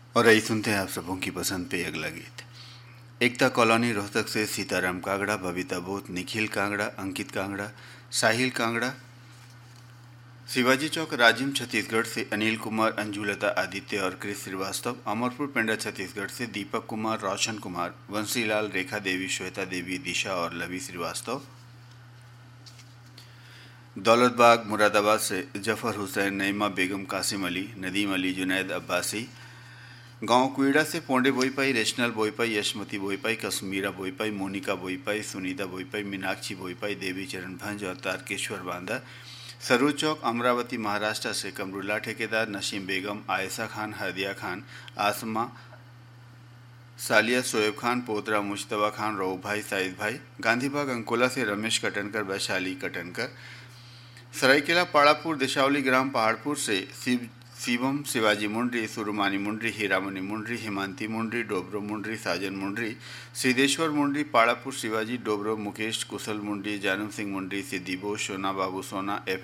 और यही सुनते हैं आप सबों की पसंद पे अगला गीत। एकता कॉलोनी रोहतक से सीताराम कांगड़ा, बबीता बोत, निखिल कांगड़ा, अंकित कांगड़ा, साहिल कांगड़ा, शिवाजी चौक राजिम छत्तीसगढ़ से अनिल कुमार, अंजुलता आदित्य और क्रिस श्रीवास्तव, अमरपुर पेंडा छत्तीसगढ़ से दीपक कुमार, रोशन कुमार, वंशीलाल, रेखा देवी, श्वेता देवी, दिशा और लवी श्रीवास्तव, दौलतबाग मुरादाबाद से जफर हुसैन, नईमा बेगम, कासिम अली, नदीम अली, जुनैद अब्बासी, गांव कुईड़ा से पोंडे बोईपाई, रेशनल बोईपाई, यशमती बोईपाई, कश्मीरा बोईपाई, मोनिका बोईपाई, सुनीता बोईपाई, मीनाक्षी बोईपाई, देवी चरण भंज और तारकेश्वर बांदा, सरू चौक अमरावती महाराष्ट्र से कमरुल्ला ठेकेदार, नसीम बेगम, आयशा खान, हरदिया खान, आसमा, सालिया, शोएब खान, पोतरा, मुश्तबा खान, रऊफ भाई, साइद भाई, गांधीबाग अंकोला से रमेश कटनकर, वैशाली कटनकर, सरायकेला पाड़ापुर, देशावली ग्राम पहाड़पुर से शिवम, शिवाजी मुंड्री, सुरुमानी मुंड्री, हीरामणि मुंड्री, हिमांति मुंड्री, डोबरो मुंड्री, साजन मुंड्री, सिद्धेश्वर मुंड्री, पाड़ापुर शिवाजी, डोबरो मुकेश, कुशल मुंड्री, जानू सिंह मुंड्री, सिद्धिबो, सोना बाबू सोना,